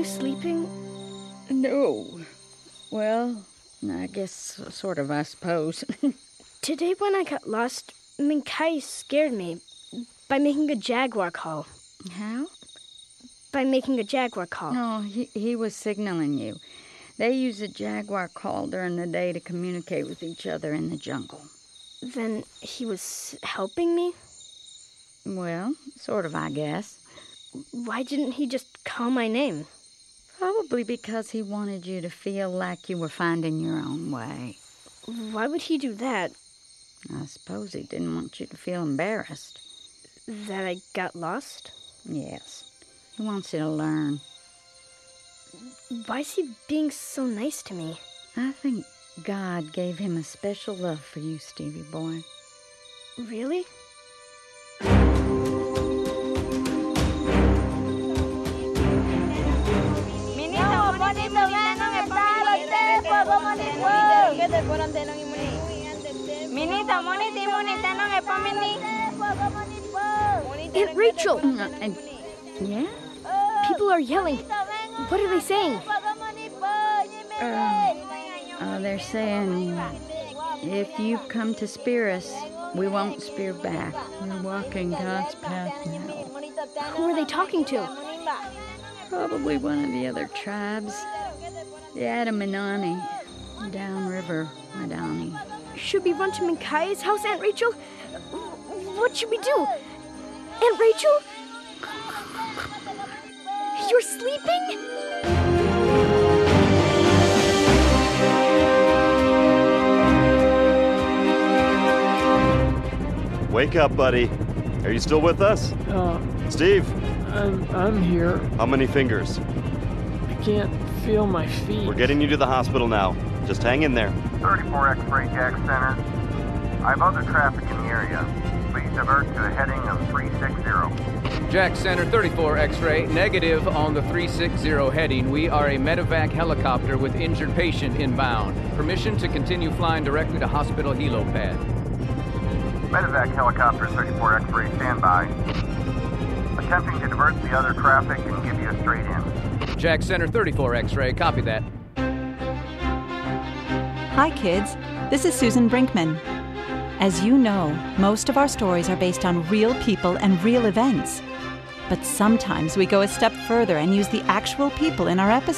you sleeping? No. Well, I guess sort of, I suppose. Today when I got lost, Minkai scared me by making a jaguar call. How? By making a jaguar call. No, he was signaling you. They use a jaguar call during the day to communicate with each other in the jungle. Then he was helping me? Well, sort of, I guess. Why didn't he just call my name? Probably because he wanted you to feel like you were finding your own way. Why would he do that? I suppose he didn't want you to feel embarrassed. That I got lost? Yes. He wants you to learn. Why is he being so nice to me? I think God gave him a special love for you, Stevie boy. Really? Aunt Rachel! Yeah? People are yelling. What are they saying? They're saying, if you come to spear us, we won't spear back. We're walking God's path now. Who are they talking to? Probably one of the other tribes. The Adamanani, downriver Madani. Should we run to Minkai's house, Aunt Rachel? What should we do? Aunt Rachel? You're sleeping? Wake up, buddy. Are you still with us? Steve? I'm here. How many fingers? I can't feel my feet. We're getting you to the hospital now. Just hang in there. 34 X-ray Jack Center. I have other traffic in the area. Please divert to a heading of 360. Jack Center, 34 X-ray, negative on the 360 heading. We are a medevac helicopter with injured patient inbound. Permission to continue flying directly to hospital helipad. Medevac helicopter 34 X-ray standby. Attempting to divert the other traffic and give you a straight in. Jack Center, 34 X-ray, copy that. Hi kids, this is Susan Brinkman. As you know, most of our stories are based on real people and real events. But sometimes we go a step further and use the actual people in our episodes.